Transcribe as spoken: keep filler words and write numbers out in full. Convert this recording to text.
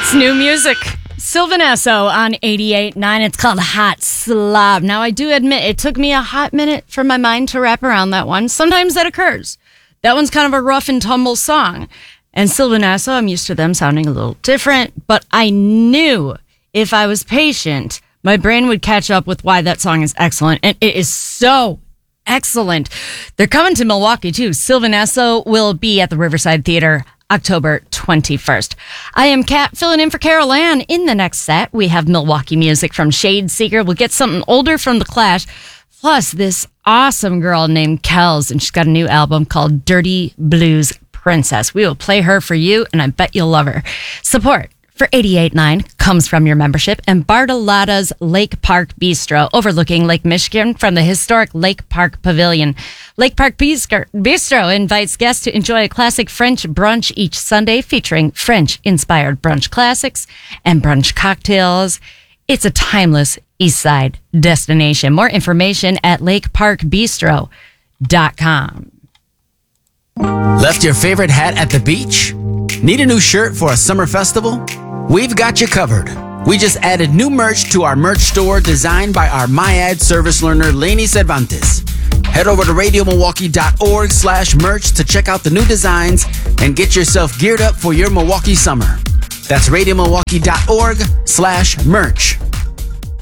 It's new music. Sylvan Esso on eighty-eight point nine. It's called Hot Slob. Now, I do admit it took me a hot minute for my mind to wrap around that one. Sometimes that occurs. That one's kind of a rough and tumble song. And Sylvan Esso, I'm used to them sounding a little different, but I knew if I was patient, my brain would catch up with why that song is excellent. And it is so excellent. They're coming to Milwaukee, too. Sylvan Esso will be at the Riverside Theater October twenty-first. I am Kat, filling in for Carol Ann. In the next set, we have Milwaukee music from Shade Seeker. We'll get something older from The Clash, plus this awesome girl named Kells, and she's got a new album called Dirty Blues Princess. We will play her for you, and I bet you'll love her. Support for eighty-eight point nine comes from your membership and Bartolotta's Lake Park Bistro, overlooking Lake Michigan from the historic Lake Park Pavilion. Lake Park Bistro invites guests to enjoy a classic French brunch each Sunday, featuring French-inspired brunch classics and brunch cocktails. It's a timeless East Side destination. More information at lake park bistro dot com. Left your favorite hat at the beach? Need a new shirt for a summer festival? We've got you covered. We just added new merch to our merch store designed by our MyAd service learner, Lainey Cervantes. Head over to radio milwaukee dot org slash merch to check out the new designs and get yourself geared up for your Milwaukee summer. That's radio milwaukee dot org slash merch.